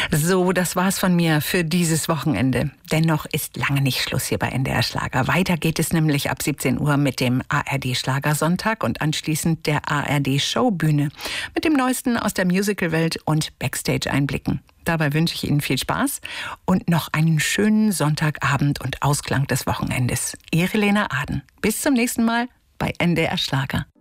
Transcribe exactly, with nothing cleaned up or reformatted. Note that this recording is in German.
So, das war's von mir für dieses Wochenende. Dennoch ist lange nicht Schluss hier bei N D R Schlager. Weiter geht es nämlich ab siebzehn Uhr mit dem A R D Schlagersonntag und anschließend der A R D Showbühne mit dem Neuesten aus der Musicalwelt und Backstage-Einblicken. Dabei wünsche ich Ihnen viel Spaß und noch einen schönen Sonntagabend und Ausklang des Wochenendes. Ihre Lena Aden. Bis zum nächsten Mal bei N D R Schlager.